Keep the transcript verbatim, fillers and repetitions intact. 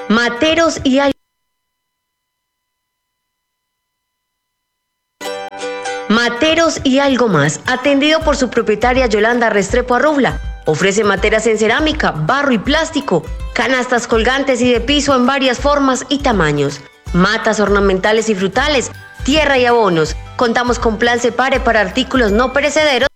Materos y algo Materos y algo más, atendido por su propietaria Yolanda Restrepo Arrubla. Ofrece materas en cerámica, barro y plástico, canastas colgantes y de piso en varias formas y tamaños, matas ornamentales y frutales, tierra y abonos. Contamos con plan Separe para artículos no perecederos.